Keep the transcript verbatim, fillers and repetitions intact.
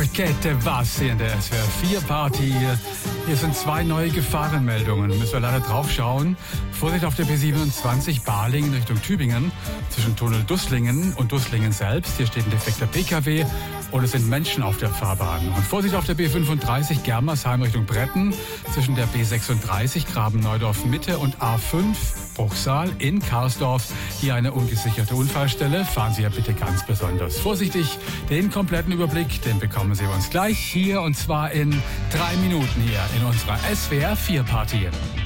Kette was hier in der S W R vier Party. Hier sind zwei neue Gefahrenmeldungen. Müssen wir leider drauf schauen. Vorsicht auf der B siebenundzwanzig Balingen Richtung Tübingen. Zwischen Tunnel Dusslingen und Dusslingen selbst. Hier steht ein defekter P K W und es sind Menschen auf der Fahrbahn. Und Vorsicht auf der B fünfunddreißig Germersheim Richtung Bretten. Zwischen der B sechsunddreißig Graben-Neudorf Mitte und A fünf Bruchsal in Karsdorf. Hier eine ungesicherte Unfallstelle. Fahren Sie ja bitte ganz besonders vorsichtig. Den kompletten Überblick, den bekommen Sie uns gleich hier und zwar in drei Minuten hier in unserer S W R vier Party.